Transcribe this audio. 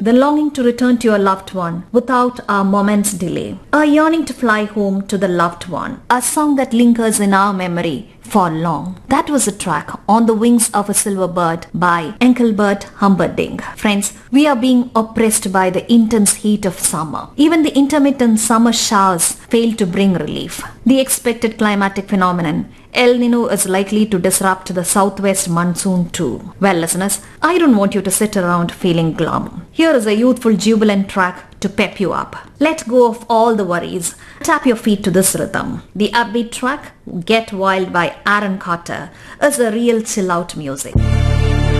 the longing to return to your loved one without a moment's delay, a yearning to fly home to the loved one, a song that lingers in our memory for long. That was a track On the Wings of a Silver Bird by Engelbert Humperdinck. Friends, we are being oppressed by the intense heat of summer. Even the intermittent summer showers fail to bring relief. The expected climatic phenomenon El Nino is likely to disrupt the southwest monsoon too. Well, listeners, I don't want you to sit around feeling glum. Here is a youthful, jubilant track to pep you up. Let go of all the worries. Tap your feet to this rhythm. The upbeat track, Get Wild by Aaron Carter, is a real chill-out music.